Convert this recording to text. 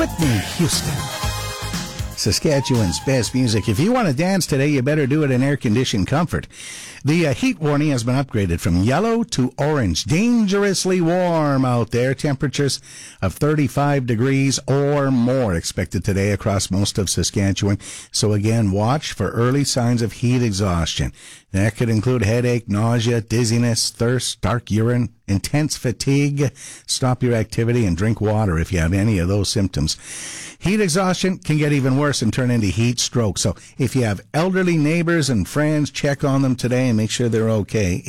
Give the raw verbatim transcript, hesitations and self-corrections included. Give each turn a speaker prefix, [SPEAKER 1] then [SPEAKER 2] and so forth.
[SPEAKER 1] Whitney Houston. Saskatchewan's best music. If you want to dance today, you better do it in air-conditioned comfort. The uh, heat warning has been upgraded from yellow to orange. Dangerously warm out there. Temperatures of thirty-five degrees or more expected today across most of Saskatchewan. So again, watch for early signs of heat exhaustion. That could include headache, nausea, dizziness, thirst, dark urine, intense fatigue. Stop your activity and drink water if you have any of those symptoms. Heat exhaustion can get even worse and turn into heat stroke. So if you have elderly neighbors and friends, check on them today and make sure they're okay.